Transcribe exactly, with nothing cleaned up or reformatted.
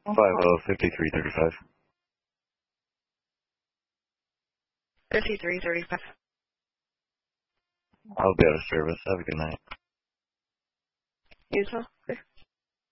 five oh, fifty-three thirty-five. fifty-three thirty-five. I'll be out of service. Have a good night. You too.